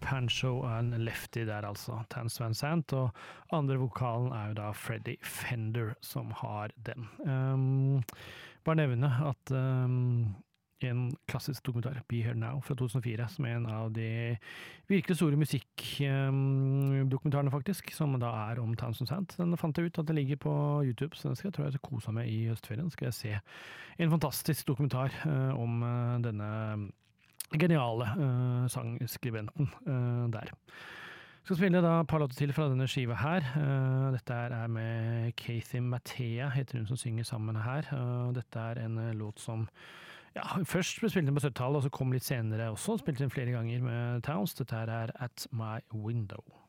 Pancho and Lefty der altså, Townes Van Sant, og andre vokalen jo da Freddie Fender som har den. Bare nevne at en klassisk dokumentar, Be Here Now, fra 2004, som en av de virkelig store musikkdokumentarene faktisk, som da om Townes Van Sant. Den fant jeg ut at det ligger på YouTube, så den skal jeg tror jeg kose meg i høstferien. Skal jeg se en fantastisk dokumentar om denne geniale sangskribenten der. Skal spille da et par låter til fra denne skiva her. Dette med Kathy Mattea, heter hun som synger sammen her. Dette en låt som først ble spilt inn på 70-tallet, og så kom litt senere også, spilt inn flere ganger med Townes. Dette At My Window.